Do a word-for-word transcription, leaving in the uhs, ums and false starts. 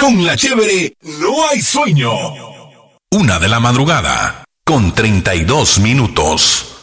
Con la chévere no hay sueño. Una de la madrugada, con treinta y dos minutos.